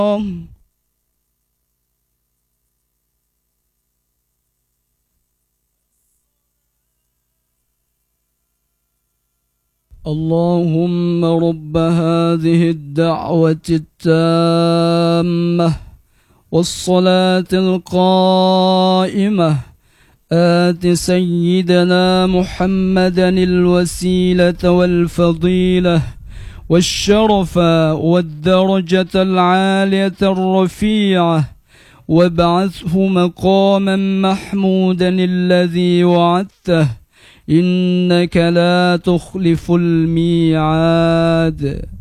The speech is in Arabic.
اللهم رب هذه الدعوة التامة والصلاة القائمة آت سيدنا محمدا الوسيلة والفضيلة والشرف والدرجة العالية الرفيعة وابعثه مقاما محمودا الذي وعدته إنك لا تخلف الميعاد.